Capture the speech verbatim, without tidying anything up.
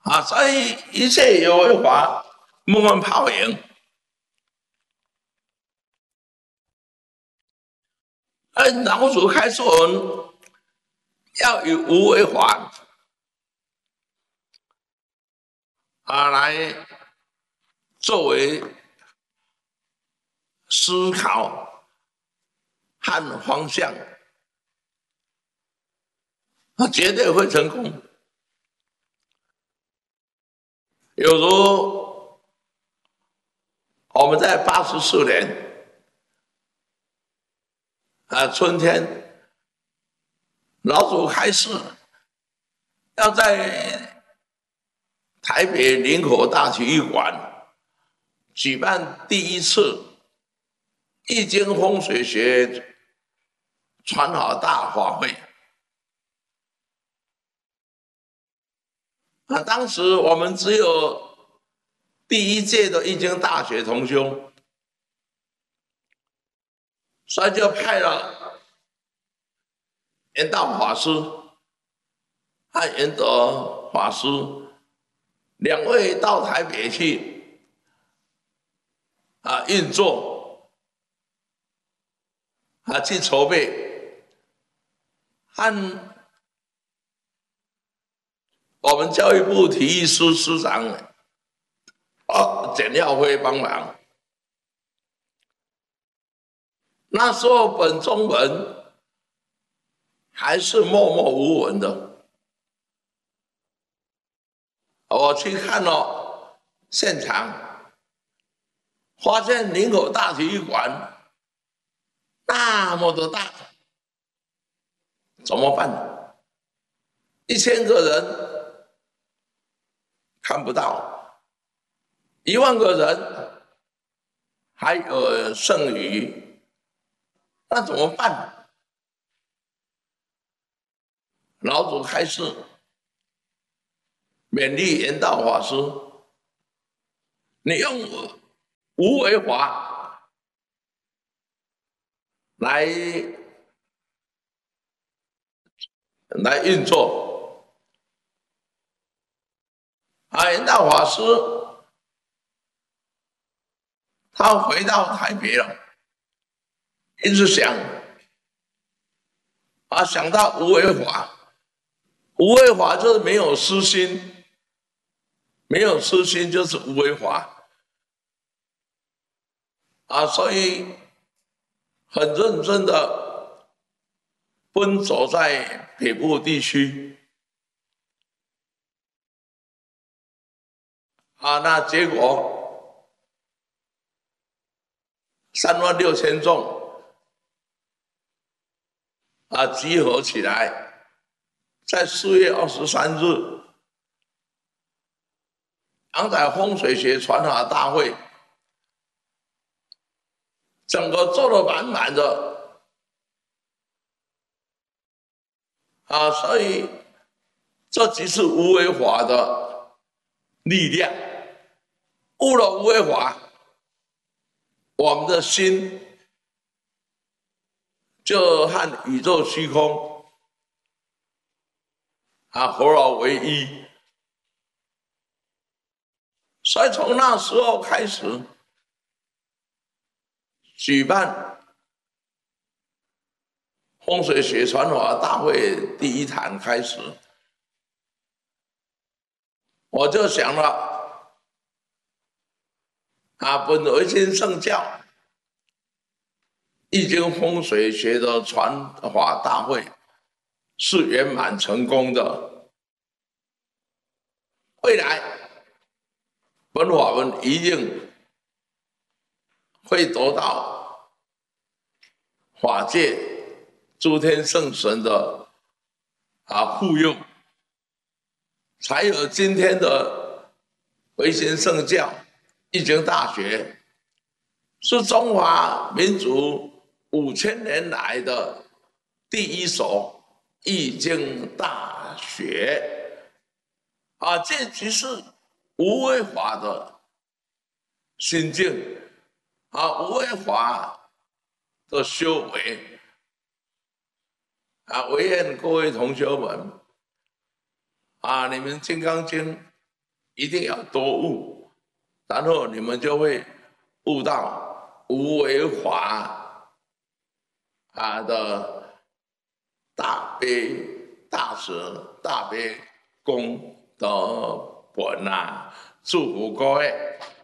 啊，所以一切有为法，莫问泡影。而老祖开示我们要以无为法啊来作为思考和方向，他绝对会成功。有如我们在八十四年啊春天，老祖开示要在台北林口大体育馆举办第一次易经风水学传法大法会。那当时我们只有第一届的易经大学同修，所以就派了圆道法师和圆德法师两位到台北去啊运作啊去筹备，和我们教育部体育司司长啊简耀辉帮忙。那时候本中文还是默默无闻的，我去看了现场，发现林口大体育馆那么的大，怎么办？一千个人看不到，一万个人还有剩余，那怎么办？老祖开示，勉励圆道法师，你用无为法来来运作。啊，圆道法师他回到台北了，一直想啊，想到无为法，无为法就是没有私心，没有私心就是无为法啊，所以很认真的奔走在北部地区啊，那结果三万六千众啊集合起来，在四月二十三日，阳台风水学传法大会，整个坐得满满的啊，所以这即是无为法的力量。悟了无为法，我们的心就和宇宙虚空啊合而为一。所以从那时候开始，举办风水学传法大会第一堂开始，我就想了啊，本维新圣教易经风水学的传法大会是圆满成功的，未来本法门一定会得到法界诸天圣神的啊护佑，才有今天的维新圣教易经大学，是中华民族五千年来的第一所易经大学啊！这即是无为法的心境啊，无为法的修为啊！唯愿各位同学们啊，你们《金刚经》 一定要多悟，然后你们就会悟到无为法啊的大悲大慈大悲功德本啊！祝福各位。